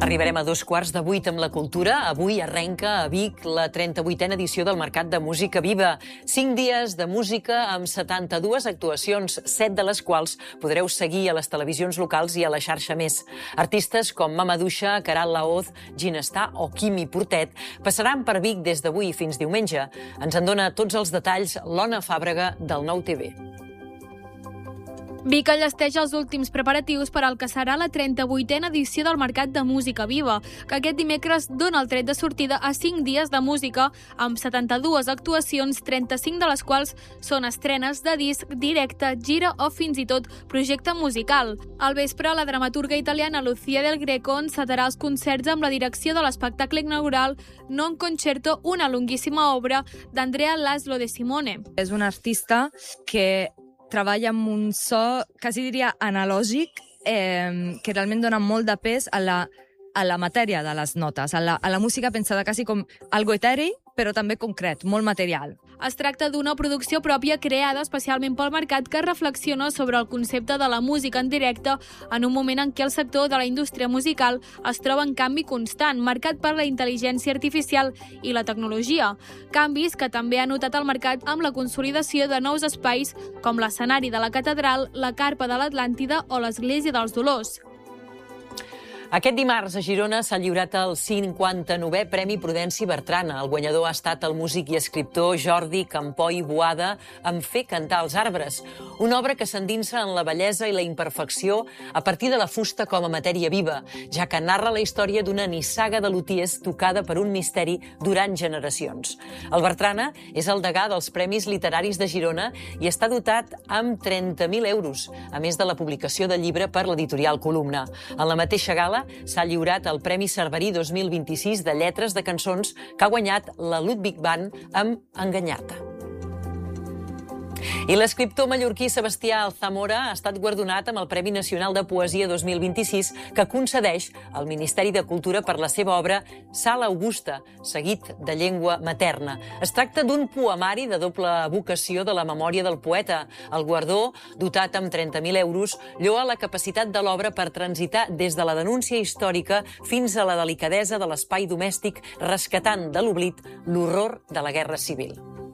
Arribarem a 7:15 amb la cultura. Avui arrenca a Vic la 38a edició del Mercat de Música Viva. 5 dies de música amb 72 actuacions, 7 de les quals podreu seguir a les televisions locals i a la xarxa Més. Artistes com Mamadouxa, Caral Laoz, Ginestar o Quimi Portet passaran per Vic des d'avui fins diumenge. Ens en dona tots els detalls l'Ona Fàbrega del Nou TV. Vic enllesteix els últims preparatius per al que serà la 38a edició del Mercat de Música Viva, que aquest dimecres dona el tret de sortida a 5 dies de música amb 72 actuacions, 35 de les quals són estrenes de disc, directe, gira o fins i tot projecte musical. Al vespre, la dramaturga italiana Lucia Del Greco encetarà els concerts amb la direcció de l'espectacle inaugural Non Concerto, una longuíssima obra d'Andrea Laszlo de Simone. És un artista que treballa amb un so, quasi diria analògic, que realment dona molt de pes a la matèria de les notes, a la música pensada quasi com algo eteri, però també concret, molt material. Es tracta d'una producció pròpia creada especialment pel mercat que reflexiona sobre el concepte de la música en directe en un moment en què el sector de la indústria musical es troba en canvi constant, marcat per la intel·ligència artificial i la tecnologia. Canvis que també ha notat el mercat amb la consolidació de nous espais com l'escenari de la Catedral, la Carpa de l'Atlàntida o l'Església dels Dolors. Aquest dimarts a Girona s'ha lliurat el 59è Premi Prudenci Bertrana. El guanyador ha estat el músic i escriptor Jordi Campoy Boada amb Fer cantar els arbres, una obra que s'endinsa en la bellesa i la imperfecció a partir de la fusta com a matèria viva, ja que narra la història d'una nissaga de lutiers tocada per un misteri durant generacions. El Bertrana és el degà dels Premis Literaris de Girona i està dotat amb 30.000 euros, a més de la publicació del llibre per l'editorial Columna. En la mateixa gala s'ha lliurat el Premi Cerverí 2026 de Lletres de Cançons que ha guanyat la Ludwig Band amb Enganyar-te. I l'escriptor mallorquí Sebastià Alzamora ha estat guardonat amb el Premi Nacional de Poesia 2026 que concedeix el Ministeri de Cultura per la seva obra Sala Augusta, seguit de llengua materna. Es tracta d'un poemari de doble evocació de la memòria del poeta. El guardó, dotat amb 30.000 euros, lloa la capacitat de l'obra per transitar des de la denúncia històrica fins a la delicadesa de l'espai domèstic, rescatant de l'oblit l'horror de la Guerra Civil.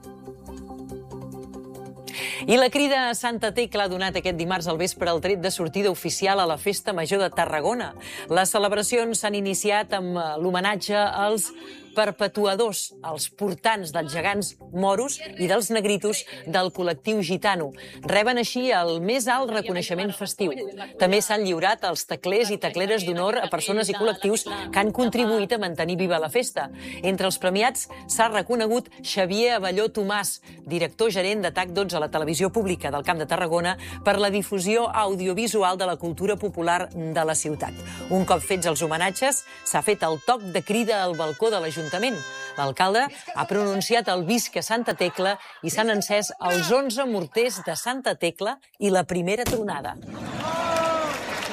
I la Crida a Santa Tecla ha donat aquest dimarts al vespre el tret de sortida oficial a la Festa Major de Tarragona. Les celebracions s'han iniciat amb l'homenatge als perpetuadors, els portants dels gegants moros i dels negritos del col·lectiu gitano. Reben així el més alt reconeixement festiu. També s'han lliurat els teclers i tecleres d'honor a persones i col·lectius que han contribuït a mantenir viva la festa. Entre els premiats s'ha reconegut Xavier Abelló Tomàs, director gerent de TAC12 a la televisió pública del Camp de Tarragona, per la difusió audiovisual de la cultura popular de la ciutat. Un cop fets els homenatges, s'ha fet el toc de crida al balcó de l'Ajuntament. L'alcalde ha pronunciat el Visca Santa Tecla i s'han encès els 11 morters de Santa Tecla i la primera tronada.